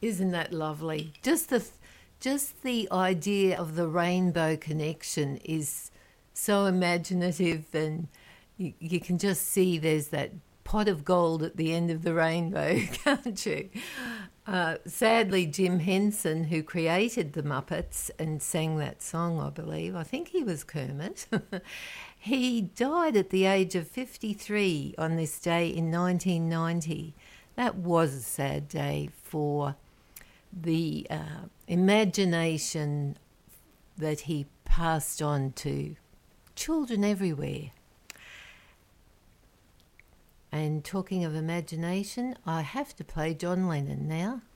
Isn't that lovely? Just the idea of the rainbow connection is so imaginative, and you can just see there's that pot of gold at the end of the rainbow, can't you? Sadly, Jim Henson, who created the Muppets and sang that song, I think he was Kermit, he died at the age of 53 on this day in 1990. That was a sad day for the imagination that he passed on to children everywhere. And talking of imagination, I have to play John Lennon now.